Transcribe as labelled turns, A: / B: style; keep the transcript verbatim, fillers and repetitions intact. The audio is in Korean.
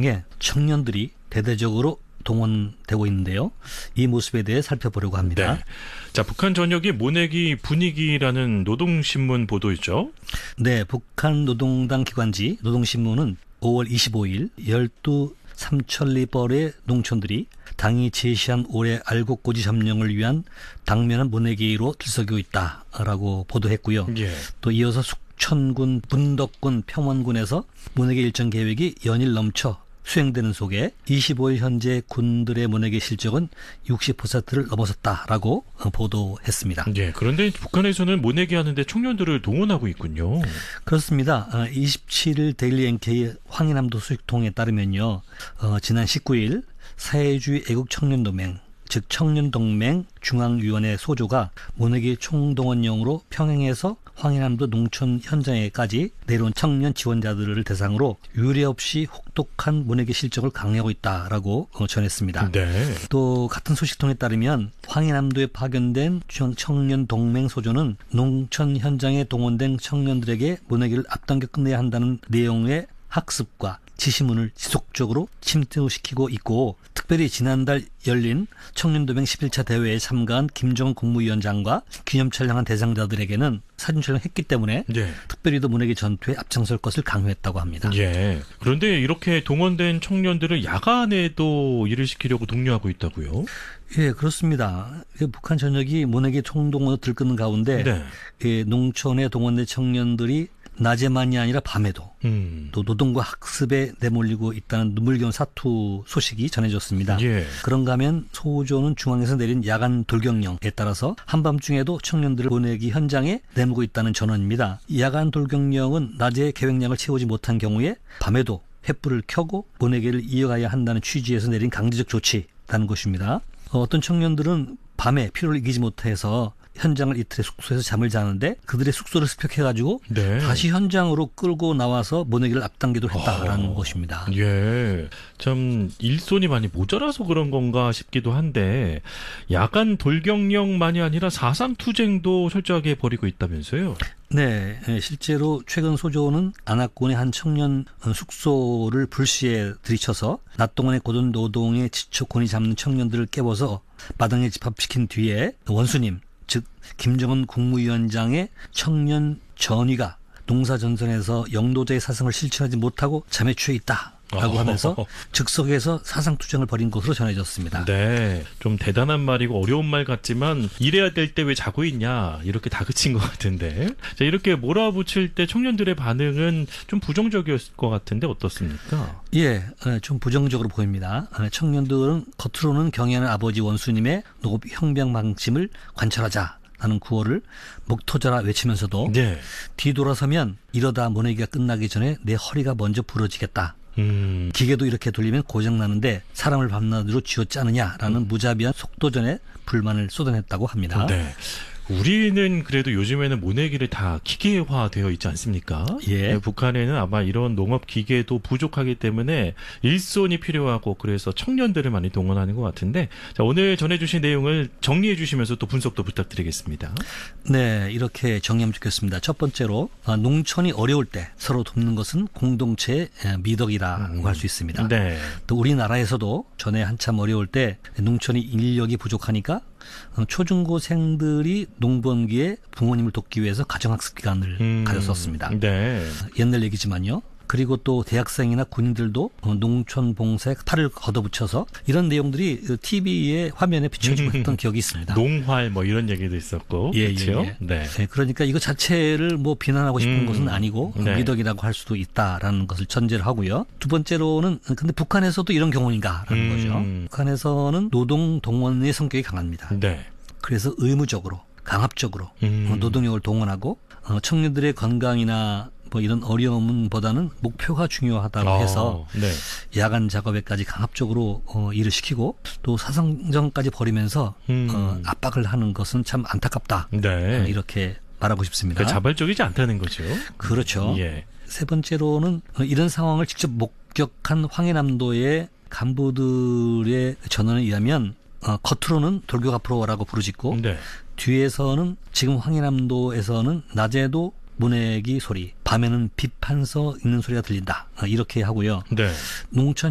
A: 중에 청년들이 대대적으로 동원되고 있는데요. 이 모습에 대해 살펴보려고 합니다.
B: 네. 자, 북한 전역이 모내기 분위기라는 노동신문 보도있죠?
A: 네, 북한 노동당 기관지 노동신문은 오월 이십오일 열두 삼천리벌의 농촌들이 당이 제시한 올해 알곡고지 점령을 위한 당면한 모내기로 들썩이고 있다라고 보도했고요.
B: 예.
A: 또 이어서 숙천군, 분덕군, 평원군에서 모내기 일정 계획이 연일 넘쳐 수행되는 속에 이십오일 현재 군들의 모내기 실적은 육십 퍼센트를 넘어섰다라고 보도했습니다.
B: 예, 그런데 북한에서는 모내기 하는데 청년들을 동원하고 있군요.
A: 그렇습니다. 이십칠일 데일리 엔케이 황해남도 수식통에 따르면요. 어, 지난 십구일 사회주의 애국청년동맹 즉 청년동맹 중앙위원회 소조가 모내기 총동원령으로 평양에서 황해남도 농촌 현장에까지 내려온 청년 지원자들을 대상으로 유례 없이 혹독한 모내기 실적을 강요하고 있다라고 전했습니다.
B: 네.
A: 또 같은 소식통에 따르면 황해남도에 파견된 청년동맹 소조는 농촌 현장에 동원된 청년들에게 모내기를 앞당겨 끝내야 한다는 내용의 학습과 지시문을 지속적으로 침투시키고 있고, 특별히 지난달 열린 청년도맹 십일 차 대회에 참가한 김정은 국무위원장과 기념 촬영한 대상자들에게는 사진 촬영했기 때문에
B: 예.
A: 특별히도 모내기 전투에 앞장설 것을 강요했다고 합니다.
B: 예. 그런데 이렇게 동원된 청년들을 야간에도 일을 시키려고 독려하고 있다고요?
A: 예, 그렇습니다. 북한 전역이 모내기 총동원으로 들끓는 가운데
B: 네.
A: 예, 농촌에 동원된 청년들이 낮에만이 아니라 밤에도 음. 또 노동과 학습에 내몰리고 있다는 눈물겨운 사투 소식이 전해졌습니다.
B: 예.
A: 그런가 하면 소조는 중앙에서 내린 야간 돌격령에 따라서 한밤중에도 청년들을 보내기 현장에 내몰고 있다는 전언입니다. 야간 돌격령은 낮에 계획량을 채우지 못한 경우에 밤에도 횃불을 켜고 보내기를 이어가야 한다는 취지에서 내린 강제적 조치라는 것입니다. 어떤 청년들은 밤에 피로를 이기지 못해서 현장을 이틀에 숙소에서 잠을 자는데 그들의 숙소를 습격해가지고 네. 다시 현장으로 끌고 나와서 모내기를 앞당기도 했다라는 어, 것입니다.
B: 예, 참 일손이 많이 모자라서 그런 건가 싶기도 한데 야간 돌격령만이 아니라 사상투쟁도 철저하게 벌이고 있다면서요?
A: 네, 실제로 최근 소조는 안악군의 한 청년 숙소를 불시에 들이쳐서 낮 동안의 고된 노동에 지쳐 곤히 잡는 청년들을 깨워서 마당에 집합시킨 뒤에 원수님 즉 김정은 국무위원장의 청년 전위가 농사전선에서 영노제의 사상을 실천하지 못하고 잠에 취해 있다라고 하면서 즉석에서 사상투쟁을 벌인 것으로 전해졌습니다.
B: 네, 좀 대단한 말이고 어려운 말 같지만 이래야 될 때 왜 자고 있냐 이렇게 다그친 것 같은데, 자, 이렇게 몰아붙일 때 청년들의 반응은 좀 부정적이었을 것 같은데 어떻습니까?
A: 예, 좀 부정적으로 보입니다. 청년들은 겉으로는 경애하는 아버지 원수님의 노업 형병 방침을 관철하자 하는 구호를 목 터져라 외치면서도 네. 뒤돌아서면 이러다 모내기가 끝나기 전에 내 허리가 먼저 부러지겠다. 음. 기계도 이렇게 돌리면 고장나는데 사람을 밤낮으로 쥐어짜 않느냐라는 음. 무자비한 속도전에 불만을 쏟아냈다고 합니다.
B: 네. 우리는 그래도 요즘에는 모내기를 다 기계화되어 있지 않습니까?
A: 예.
B: 북한에는 아마 이런 농업 기계도 부족하기 때문에 일손이 필요하고 그래서 청년들을 많이 동원하는 것 같은데, 자, 오늘 전해주신 내용을 정리해 주시면서 또 분석도 부탁드리겠습니다.
A: 네, 이렇게 정리하면 좋겠습니다. 첫 번째로 농촌이 어려울 때 서로 돕는 것은 공동체의 미덕이라고 음. 할 수 있습니다.
B: 네.
A: 또 우리나라에서도 전에 한참 어려울 때 농촌이 인력이 부족하니까 초중고생들이 농번기에 부모님을 돕기 위해서 가정학습 기간을 음, 가졌었습니다.
B: 네.
A: 옛날 얘기지만요. 그리고 또 대학생이나 군인들도 농촌 봉사에 팔을 걷어붙여서 이런 내용들이 티비의 화면에 비춰지고 했던 기억이 있습니다.
B: 농활 뭐 이런 얘기도 있었고.
A: 예,
B: 그렇죠?
A: 예, 예.
B: 네.
A: 네. 그러니까 이거 자체를 뭐 비난하고 싶은
B: 음,
A: 것은 아니고
B: 네.
A: 미덕이라고 할 수도 있다라는 것을 전제를 하고요. 두 번째로는 근데 북한에서도 이런 경우인가라는
B: 음.
A: 거죠. 북한에서는 노동 동원의 성격이 강합니다.
B: 네.
A: 그래서 의무적으로 강압적으로 음. 노동력을 동원하고 청년들의 건강이나 뭐 이런 어려움보다는 목표가 중요하다고
B: 아,
A: 해서
B: 네.
A: 야간 작업에까지 강압적으로 어, 일을 시키고 또 사상전까지 벌이면서 음. 어, 압박을 하는 것은 참 안타깝다.
B: 네.
A: 어, 이렇게 말하고 싶습니다.
B: 그러니까 자발적이지 않다는 거죠.
A: 그렇죠.
B: 예.
A: 세 번째로는 이런 상황을 직접 목격한 황해남도의 간부들의 전언에 의하면 어, 겉으로는 돌격 앞으로 오라고 부르짖고
B: 네. 뒤에서는
A: 지금 황해남도에서는 낮에도 모내기 소리, 밤에는 비판서 읽는 소리가 들린다. 이렇게 하고요.
B: 네.
A: 농촌